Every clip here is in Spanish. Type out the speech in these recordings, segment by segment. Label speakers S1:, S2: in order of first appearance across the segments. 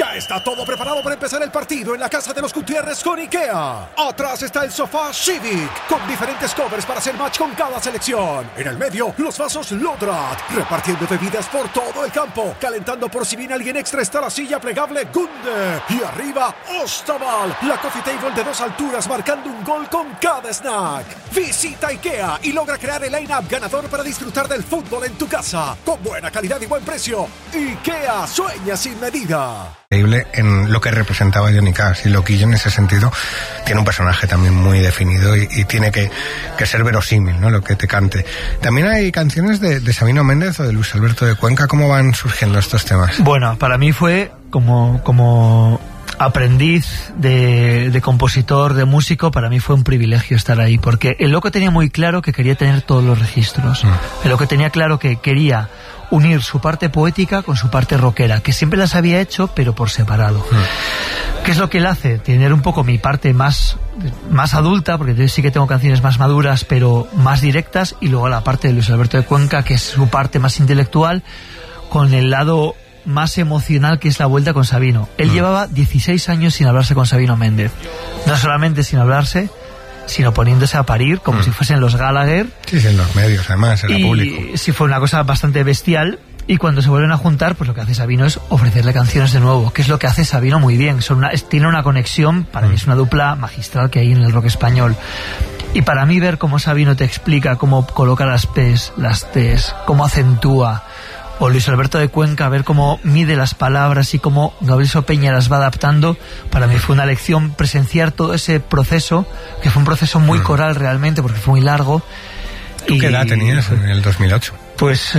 S1: Ya está todo preparado para empezar el partido en la casa de los Gutiérrez con IKEA. Atrás está el sofá Civic, con diferentes covers para hacer match con cada selección. En el medio, los vasos Lodrat, repartiendo bebidas por todo el campo. Calentando por si viene alguien extra está la silla plegable Gunde. Y arriba, Ostaval, la coffee table de 2 alturas marcando un gol con cada snack. Visita IKEA y logra crear el line-up ganador para disfrutar del fútbol en tu casa. Con buena calidad y buen precio. IKEA sueña sin medida.
S2: Increíble en lo que representaba Johnny Cash, y Loquillo en ese sentido tiene un personaje también muy definido y tiene que ser verosímil, ¿no? Lo que te cante. También hay canciones de Sabino Méndez o de Luis Alberto de Cuenca. ¿Cómo van surgiendo estos temas?
S3: Bueno, para mí fue como aprendiz de compositor, de músico, para mí fue un privilegio estar ahí, porque el loco tenía muy claro que quería tener todos los registros. El loco tenía claro que quería unir su parte poética con su parte rockera, que siempre las había hecho, pero por separado. ¿Qué es lo que él hace? Tener un poco mi parte más adulta, porque yo sí que tengo canciones más maduras, pero más directas, y luego la parte de Luis Alberto de Cuenca, que es su parte más intelectual, con el lado más emocional, que es la vuelta con Sabino. Él llevaba 16 años sin hablarse con Sabino Méndez. No solamente sin hablarse, sino poniéndose a parir como si fuesen los Gallagher.
S2: Sí, en los medios, además, era público.
S3: Y sí, fue una cosa bastante bestial. Y cuando se vuelven a juntar, pues lo que hace Sabino es ofrecerle canciones de nuevo, que es lo que hace Sabino muy bien. Tiene una conexión, para mí es una dupla magistral que hay en el rock español. Y para mí ver cómo Sabino te explica cómo coloca las P's, las T's, cómo acentúa, o Luis Alberto de Cuenca, ver cómo mide las palabras y cómo Gabriel Sopeña las va adaptando, para mí fue una lección presenciar todo ese proceso, que fue un proceso muy coral realmente, porque fue muy largo.
S2: ¿Tú qué edad tenías en el 2008?
S3: Pues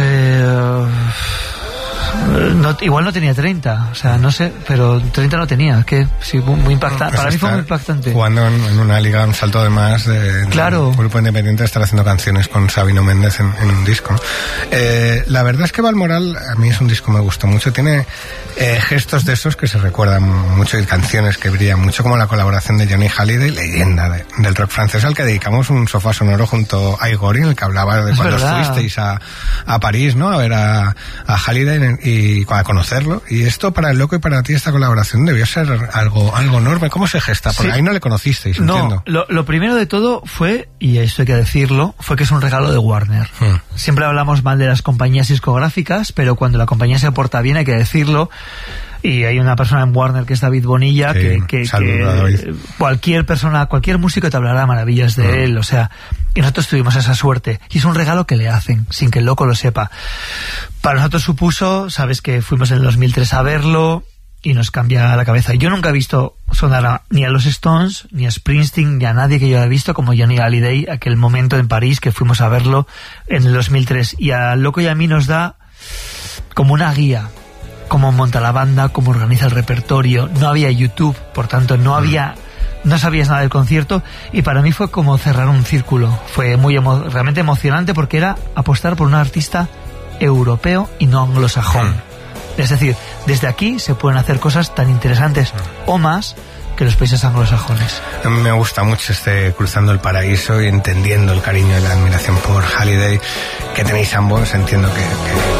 S3: igual no tenía 30, o sea, no sé, pero 30 no tenía, que sí, muy impactante. Para mí fue muy impactante.
S2: Jugando en una liga, un salto de más
S3: claro.
S2: Un grupo independiente, estar haciendo canciones con Sabino Méndez en un disco. La verdad es que Balmoral, a mí es un disco que me gustó mucho, tiene gestos de esos que se recuerdan mucho, y canciones que brillan mucho, como la colaboración de Johnny Hallyday, leyenda del rock francés, al que dedicamos un sofá sonoro junto a Igor, en el que hablaba de cuando fuisteis a París, ¿no? A ver a Hallyday y a conocerlo. Y esto para el loco y para ti, esta colaboración debió ser algo enorme. ¿Cómo se gesta? Porque ahí no le conocisteis, entiendo.
S3: No, lo primero de todo fue, y esto hay que decirlo, fue que es un regalo de Warner. Siempre hablamos mal de las compañías discográficas, pero cuando la compañía se porta bien hay que decirlo. Y hay una persona en Warner que es David Bonilla, que cualquier músico te hablará maravillas de él, o sea, y nosotros tuvimos esa suerte, y es un regalo que le hacen sin que el loco lo sepa. Para nosotros supuso, sabes que fuimos en el 2003 a verlo y nos cambia la cabeza. Yo nunca he visto sonar ni a los Stones, ni a Springsteen, ni a nadie que yo haya visto como Johnny Hallyday, aquel momento en París que fuimos a verlo en el 2003, y al loco y a mí nos da como una guía, cómo monta la banda, cómo organiza el repertorio. No había YouTube, por tanto no sabías nada del concierto, y para mí fue como cerrar un círculo. Fue realmente emocionante, porque era apostar por un artista europeo y no anglosajón. Es decir, desde aquí se pueden hacer cosas tan interesantes o más que los países anglosajones.
S2: A mí me gusta mucho cruzando el paraíso y entendiendo el cariño y la admiración por Hallyday que tenéis ambos. Entiendo que